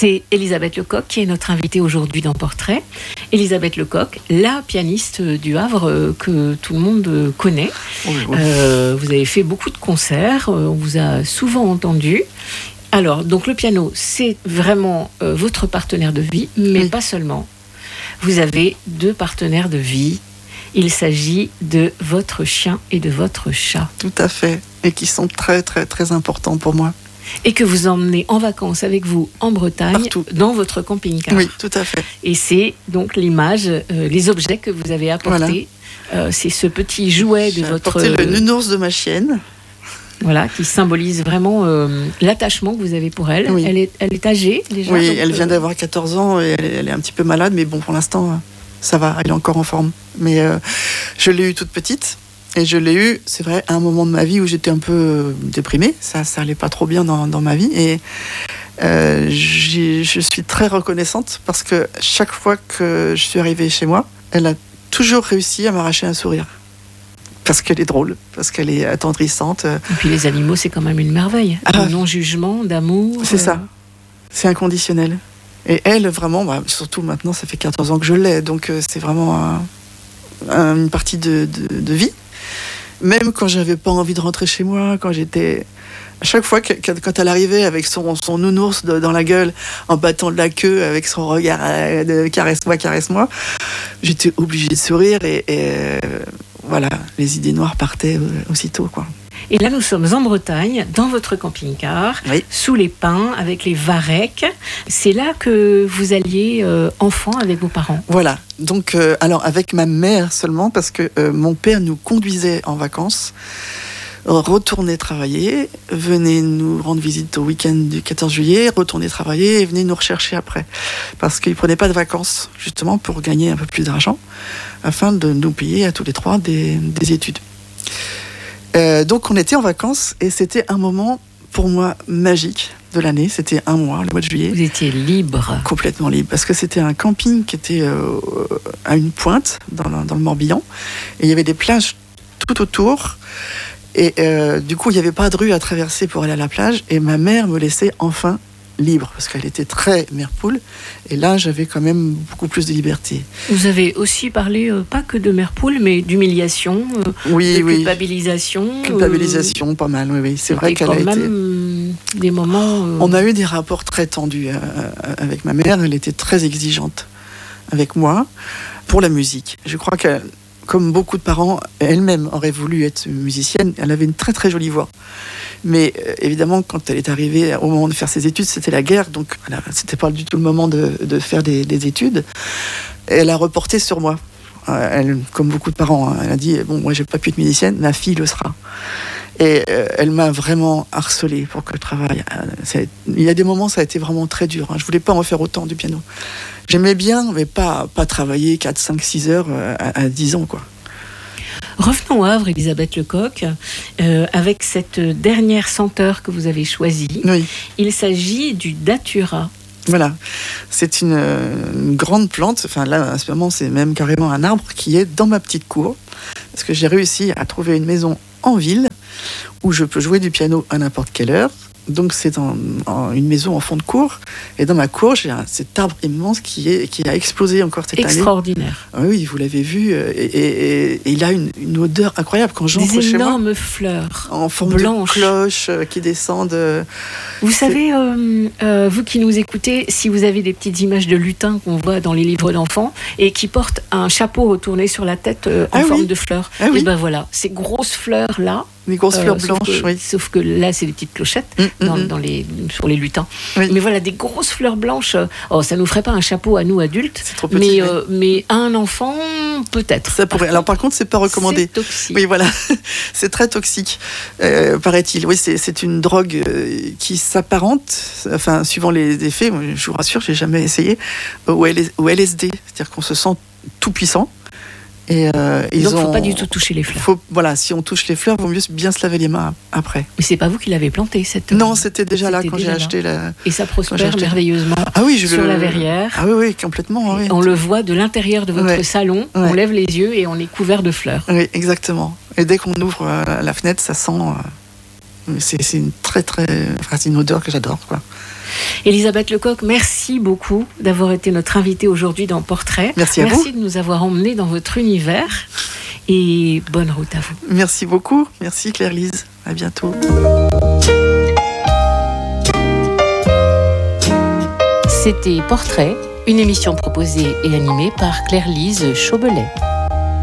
C'est Elisabeth Lecoq qui est notre invitée aujourd'hui dans Portrait. Elisabeth Lecoq, la pianiste du Havre que tout le monde connaît. Oui. Vous avez fait beaucoup de concerts, on vous a souvent entendu. Alors, donc le piano, c'est vraiment votre partenaire de vie, mais pas seulement. Vous avez 2 partenaires de vie. Il s'agit de votre chien et de votre chat. Tout à fait, et qui sont très très très importants pour moi. Et que vous emmenez en vacances avec vous en Bretagne, partout, dans votre camping-car. Oui, tout à fait. Et c'est donc l'image, les objets que vous avez apportés. Voilà. C'est ce petit jouet de votre... J'ai apporté le nounours de ma chienne. Voilà, qui symbolise vraiment l'attachement que vous avez pour elle. Oui. Elle est âgée déjà. Oui, donc, elle vient d'avoir 14 ans et elle est un petit peu malade, mais bon, pour l'instant, ça va, elle est encore en forme. Mais je l'ai eue toute petite. Et je l'ai eu, c'est vrai, à un moment de ma vie où j'étais un peu déprimée. Ça allait pas trop bien dans ma vie. Et je suis très reconnaissante parce que chaque fois que je suis arrivée chez moi, elle a toujours réussi à m'arracher un sourire. Parce qu'elle est drôle, parce qu'elle est attendrissante. Et puis les animaux, c'est quand même une merveille. De non-jugement, d'amour. C'est ça. C'est inconditionnel. Et elle, vraiment, surtout maintenant, ça fait 14 ans que je l'ai. Donc c'est vraiment une partie de vie. Même quand j'avais pas envie de rentrer chez moi, quand j'étais... À chaque fois, quand elle arrivait avec son nounours dans la gueule, en battant de la queue, avec son regard de caresse-moi, j'étais obligée de sourire et voilà, les idées noires partaient aussitôt, quoi. Et là, nous sommes en Bretagne, dans votre camping-car, sous les pins, avec les varechs. C'est là que vous alliez enfant avec vos parents. Voilà. Donc, alors avec ma mère seulement, parce que mon père nous conduisait en vacances, retournait travailler, venait nous rendre visite au week-end du 14 juillet, retournait travailler et venait nous rechercher après. Parce qu'il ne prenait pas de vacances, justement, pour gagner un peu plus d'argent, afin de nous payer à tous les 3 des études. Donc on était en vacances et c'était un moment pour moi magique de l'année. C'était un mois, le mois de juillet. Vous étiez libre. Complètement libre, parce que c'était un camping qui était à une pointe dans le Morbihan et il y avait des plages tout autour et du coup il n'y avait pas de rue à traverser pour aller à la plage et ma mère me laissait enfin libre, parce qu'elle était très mère poule, et là j'avais quand même beaucoup plus de liberté. Vous avez aussi parlé, pas que de mère poule, mais d'humiliation, de culpabilisation. Culpabilisation, pas mal, oui. C'est vrai qu'elle a été... des moments... On a eu des rapports très tendus avec ma mère, elle était très exigeante avec moi, pour la musique. Je crois que, comme beaucoup de parents, elle-même aurait voulu être musicienne, elle avait une très très jolie voix. Mais évidemment, quand elle est arrivée au moment de faire ses études, c'était la guerre, donc c'était pas du tout le moment de faire des études. Elle a reporté sur moi. Elle, comme beaucoup de parents, elle a dit « Bon, moi, j'ai pas pu être musicienne, ma fille le sera. » Et elle m'a vraiment harcelée pour que je travaille. Il y a des moments, ça a été vraiment très dur. Je voulais pas en faire autant du piano. J'aimais bien, mais pas travailler 4, 5, 6 heures à 10 ans, quoi. Revenons au Havre, Elisabeth Lecoq, avec cette dernière senteur que vous avez choisie. Oui. Il s'agit du datura. Voilà, c'est une grande plante, enfin là, à ce moment, c'est même carrément un arbre qui est dans ma petite cour, parce que j'ai réussi à trouver une maison en ville où je peux jouer du piano à n'importe quelle heure. Donc c'est une maison en fond de cour, et dans ma cour j'ai cet arbre immense qui a explosé encore cette année. Extraordinaire. Oui, vous l'avez vu, et il a une odeur incroyable quand j'entre chez moi. Des énormes fleurs en forme blanches. De cloches qui descendent. Vous savez, vous qui nous écoutez, si vous avez des petites images de lutins qu'on voit dans les livres d'enfants et qui portent un chapeau retourné sur la tête en forme de fleurs, et ben voilà, ces grosses fleurs là. Des grosses fleurs blanches, oui. Sauf que là, c'est des petites clochettes sur les lutins. Oui. Mais voilà, des grosses fleurs blanches. Oh, ça nous ferait pas un chapeau à nous adultes. C'est trop petit. Mais à un enfant, peut-être. Ça pourrait. Alors par contre, c'est pas recommandé. C'est toxique. Oui, voilà. C'est très toxique, paraît-il. Oui, c'est une drogue qui s'apparente, enfin, suivant les effets, je vous rassure, j'ai jamais essayé, au LSD. C'est-à-dire qu'on se sent tout puissant. Et donc, il ne faut pas du tout toucher les fleurs. Voilà, si on touche les fleurs, il vaut mieux bien se laver les mains après. Mais c'est pas vous qui l'avez planté cette. Non, c'était déjà là quand j'ai acheté la. Et ça prospère merveilleusement. Ah oui, sur la verrière. Ah oui, complètement. Oui. On le voit de l'intérieur de votre salon. On lève les yeux et on est couvert de fleurs. Oui, exactement. Et dès qu'on ouvre la fenêtre, ça sent. C'est une très très. Enfin, c'est une odeur que j'adore, quoi. Elisabeth Lecoq, merci beaucoup d'avoir été notre invitée aujourd'hui dans Portrait. Merci à vous. Merci de nous avoir emmenés dans votre univers et bonne route à vous. Merci beaucoup. Merci Claire-Lise. À bientôt. C'était Portrait, une émission proposée et animée par Claire-Lise Chaubelet.